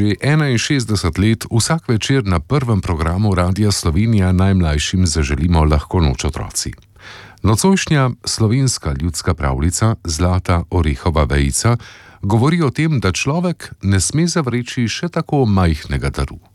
Že 61 let vsak večer na prvem programu Radia Slovenija najmlajšim zaželimo lahko noč otroci. Nocojšnja slovenska ljudska pravljica Zlata orehova vejica govori o tem, da človek ne sme zavreči še tako majhnega daru.